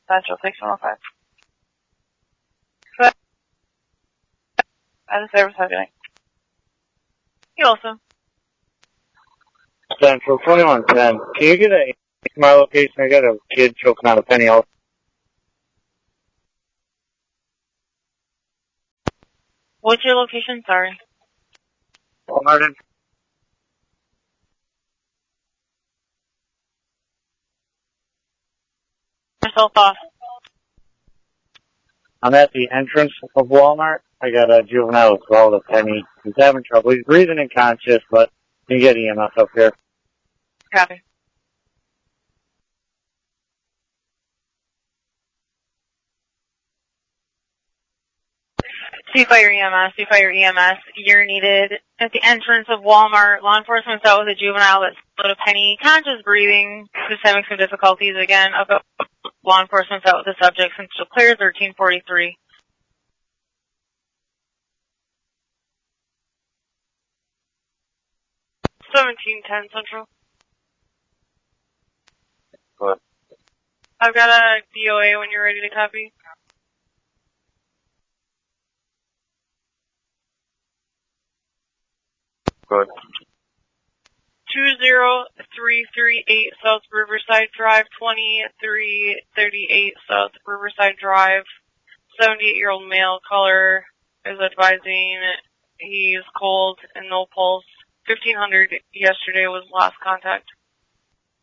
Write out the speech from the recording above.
Central 615. But, the service, have a good night. You also. Central 2110. Can you get to my location? I got a kid choking on a penny out. What's your location? Sorry. Walmart. Yourself off. I'm at the entrance of Walmart. I got a juvenile with swallowed a penny. He's having trouble. He's breathing unconscious, but you can get EMS up here. Copy. C-Fire EMS, you're needed at the entrance of Walmart. Law enforcement's out with a juvenile that's swallowed a penny, conscious breathing, just having some difficulties again. Law enforcement's out with the subject since clear 1343. Central. Good. I've got a DOA when you're ready to copy. Good. 20338 South Riverside Drive, 2338 South Riverside Drive. 78-year-old male, caller is advising he's cold and no pulse. 1500 yesterday was last contact.